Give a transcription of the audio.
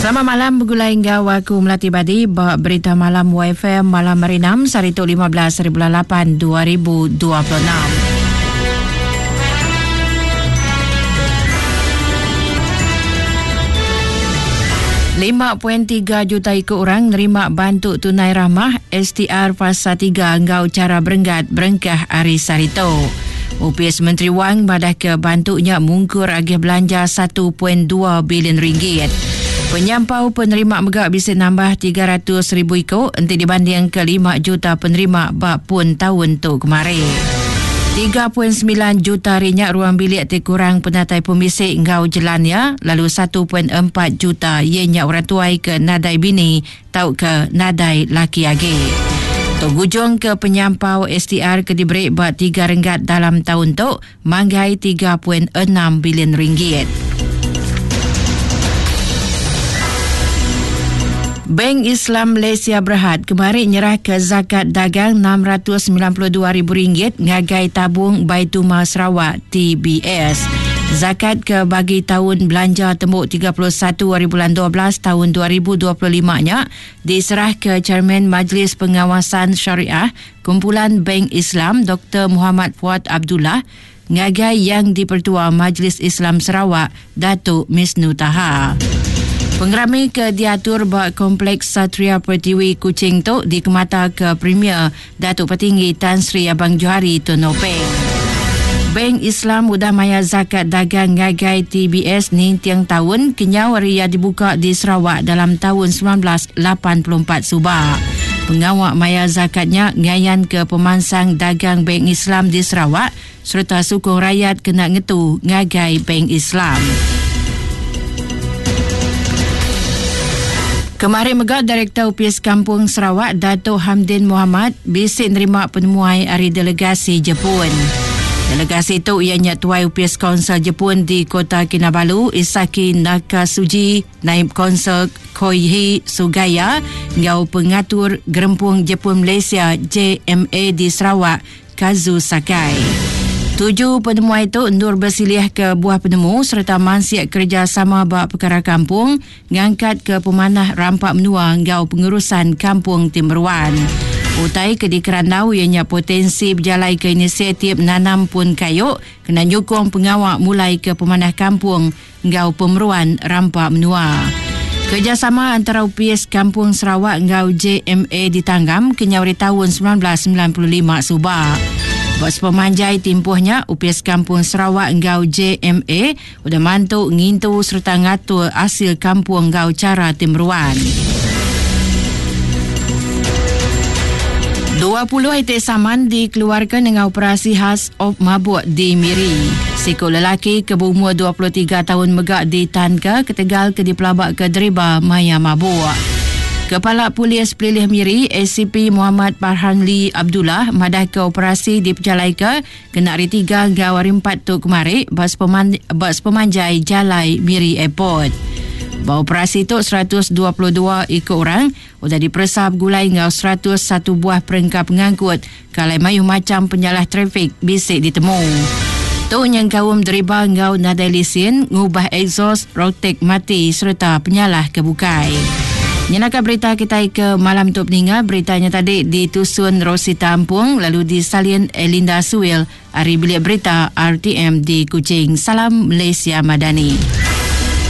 Selamat malam bergulai hingga waku Melati Badi berita malam YFM malam hari 6 Sarito 15 bulan 8 2026. 5.3 juta ikut orang nerima bantuk tunai ramah STR Fasa 3 engkau cara berenggat berengkah Ari Sarito. UPS Menteri Wang badah ke bantuknya mungkur agih belanja 1.2 bilion ringgit. Penyampau penerima megak bisa nambah 300,000 ikut nanti dibanding ke 5 juta penerima bak pun tahun tu kemarin. 3.9 juta rinyak ruang bilik terkurang penatai pemisik ngau jelannya, lalu 1.4 juta ianya orang tuai ke nadai bini tau ke nadai laki agi. Togujung ke penyampau STR ke diberi bak 3 ringgat dalam tahun tu, manggai 3.6 bilion ringgit. Bank Islam Malaysia Berhad kemarin nyerah ke zakat dagang RM692,000 ngagai tabung Baitul Mal Sarawak TBS. Zakat ke bagi tahun belanja tembuk 31 hari bulan 12 tahun 2025-nya diserah ke Chairman Majlis Pengawasan Syariah Kumpulan Bank Islam Dr. Muhammad Fuad Abdullah ngagai yang dipertua Majlis Islam Sarawak Datuk Misnu Taha. Pengerami ke diatur bak Kompleks Satria Pertiwi Kuching tu dikemata ke Premier Datuk Petinggi Tan Sri Abang Johari Tun Nopeng. Bank Islam udah maya zakat dagang ngagai TBS ni tiang tahun kenyau ria dibuka di Sarawak dalam tahun 1984 subak. Pengawak maya zakatnya ngayan ke pemansang dagang Bank Islam di Sarawak serta sukong rakyat kena ngetu ngagai Bank Islam. Kemarin megak Direktur UPS Kampung Sarawak Dato' Hamdin Muhammad bisik nerima penemuai dari delegasi Jepun. Delegasi itu ianya tuai UPS Konsel Jepun di Kota Kinabalu, Isaki Nakasuji, Naib Konsel Koihi Sugaya, ngau pengatur Gerempung Jepun Malaysia JMA di Sarawak, Kazu Sakai. 7 penemuan itu endur bersilih ke buah penemu serta mansiak kerjasama bak perkara kampung ngangkat ke pemanah rampak menua ngau pengurusan kampung Timberwan. Utai ke di Kerandau ianya potensi berjalai ke inisiatif nanam pun kayuk kena nyukung pengawak mulai ke pemanah kampung ngau pemeruan rampak menua. Kerjasama antara UPS Kampung Sarawak ngau JMA ditanggam kenyawari tahun 1995 subak. Bos pemanjai timpuhnya UPS Kampung Sarawak ngau JMA udah mantuk ngintu serta ngatur hasil kampung ngau cara Timruan. 20 itik saman dikeluarkan dengan operasi khas op mabuk di Miri. Sikut lelaki ke berumur 23 tahun megak di Tanka ketegal ke dipelabak ke deriba maya mabuk. Kepala Polis Pelilih Miri ACP Muhammad Farhanli Abdullah madah ke operasi diperjalaika kena hari 3 hingga hari 4 tu kemarin bas pemanjai Jalai Miri Airport. Bahawa operasi itu 122 ikut orang sudah diperesap gulai ngau 101 buah perengkap pengangkut kalai mayu macam penyalah trafik bisik ditemu. Tu yang kaum deriba ngau nadai lisin ngubah exhaust rotek mati serta penyalah kebukai. Nyenaka berita kita ke malam tu peninga. Beritanya tadi ditusun Rosita Ampung lalu disalin Elinda Suil. Hari bilik berita RTM di Kuching. Salam Malaysia Madani.